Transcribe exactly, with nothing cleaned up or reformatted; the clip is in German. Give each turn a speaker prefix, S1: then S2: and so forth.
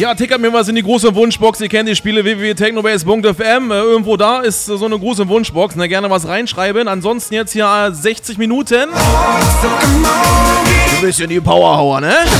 S1: Ja, tickert mir was in die große Wunschbox. Ihr kennt die Spiele w w w punkt technobase punkt f m. Äh, irgendwo da ist so eine große Wunschbox. Ne, gerne was reinschreiben. Ansonsten jetzt hier sechzig Minuten. Ein bisschen die Powerhour, ne?